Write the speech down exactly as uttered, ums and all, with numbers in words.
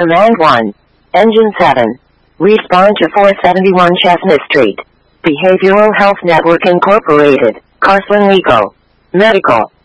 Command one. Engine seven. Respond to four seventy-one Chestnut Street. Behavioral Health Network Incorporated. Carson Legal. Medical.